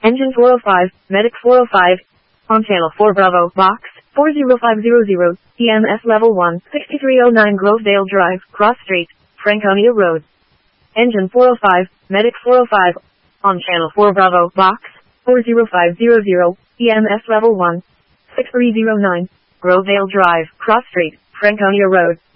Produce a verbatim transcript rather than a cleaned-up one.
Engine four oh five, Medic four oh five. On channel four Bravo, box, four zero five zero zero, E M S level one, sixty-three oh nine Grovedale Drive, Cross Street, Franconia Road. Engine four oh five, Medic four oh five. On channel four Bravo, box, four zero five zero zero, E M S level one, six three zero nine, Grovedale Drive, Cross Street, Franconia Road.